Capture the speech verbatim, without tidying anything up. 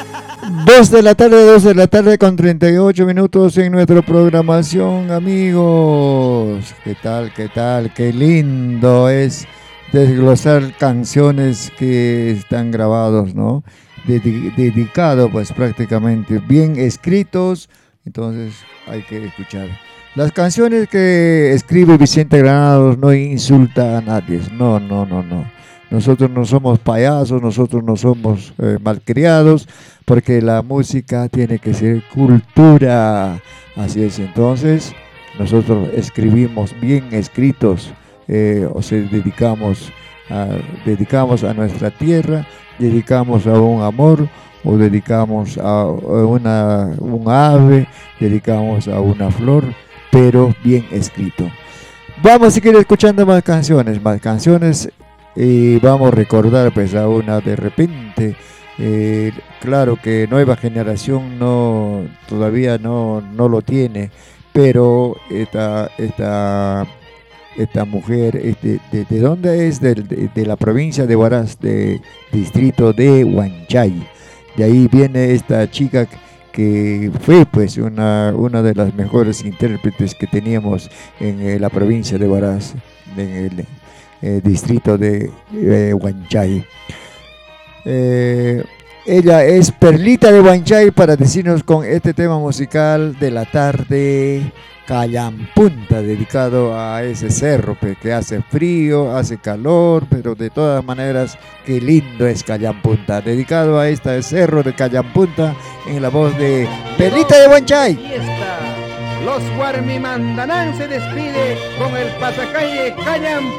Dos de la tarde, dos de la tarde con treinta y ocho minutos en nuestra programación, amigos. ¿Qué tal, qué tal? Qué lindo es desglosar canciones que están grabados, ¿no? Dedi- dedicado, pues prácticamente, bien escritos, entonces hay que escuchar. Las canciones que escribe Vicente Granados no insulta a nadie, no, no, no, no. Nosotros no somos payasos, nosotros no somos eh, malcriados, porque la música tiene que ser cultura. Así es, entonces nosotros escribimos bien escritos, eh, o sea, dedicamos a, dedicamos a nuestra tierra, dedicamos a un amor, o dedicamos a una, un ave, dedicamos a una flor, pero bien escrito. Vamos a seguir escuchando más canciones, más canciones y vamos a recordar pues a una de repente. Eh, claro que nueva generación no todavía no, no lo tiene, pero esta, esta, esta mujer, este, de, ¿de dónde es? De, de, de la provincia de Huaraz, de distrito de Huanchay. De ahí viene esta chica que fue pues una, una de las mejores intérpretes que teníamos en eh, la provincia de Huaraz, en el eh, distrito de eh, Huanchay. Eh, ella es Perlita de Huanchay para decirnos con este tema musical de la tarde, Callampunta, dedicado a ese cerro pe, que hace frío, hace calor, pero de todas maneras, qué lindo es Callampunta. Dedicado a este cerro de Callampunta en la voz de Perlita de Huanchay. Los Guarmimandanán se despide con el pasacalle Callampunta.